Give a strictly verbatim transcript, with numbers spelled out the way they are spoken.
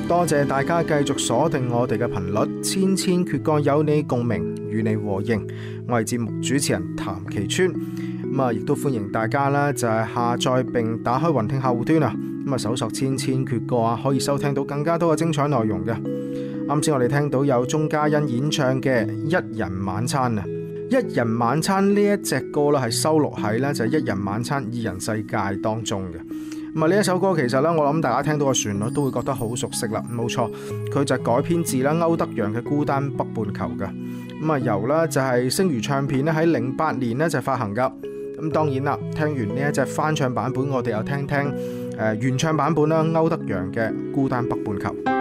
多謝大家繼續鎖定我哋嘅頻率，千千闕歌有你共鳴，與你和應。我係節目主持人譚其川，咁啊，亦都歡迎大家啦，就係下載並打開雲聽客戶端啊，咁啊，搜索千千闕歌啊，可以收聽到更加多嘅精彩內容嘅。啱先我哋聽到有鐘嘉欣演唱嘅《一人晚餐》啊，《一人晚餐》呢一隻歌啦，係收錄喺呢就係《一人晚餐二人世界》當中嘅。咁啊，呢一首歌其實咧，我諗大家聽到個旋律都會覺得好熟悉啦。冇錯，佢就係改編自啦歐德陽嘅《孤單北半球》嘅。咁啊，由啦就係星娛唱片咧喺零八年咧就發行噶。咁當然啦，聽完呢一隻翻唱版本，我哋又聽聽誒原唱版本啦，歐德陽嘅《孤單北半球》。